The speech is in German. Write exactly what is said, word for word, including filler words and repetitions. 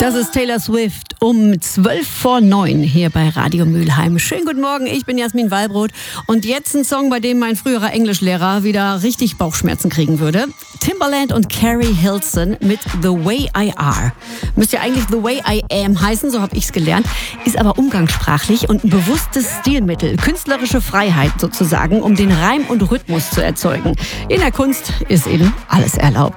Das ist Taylor Swift um zwölf vor neun hier bei Radio Mülheim. Schönen guten Morgen, ich bin Jasmin Wallbrot und jetzt ein Song, bei dem mein früherer Englischlehrer wieder richtig Bauchschmerzen kriegen würde. Timbaland und Carrie Hilson mit The Way I Are. Müsste ja eigentlich The Way I Am heißen, so habe ich es gelernt, ist aber umgangssprachlich und ein bewusstes Stilmittel, künstlerische Freiheit sozusagen, um den Reim und Rhythmus zu erzeugen. In der Kunst ist eben alles erlaubt.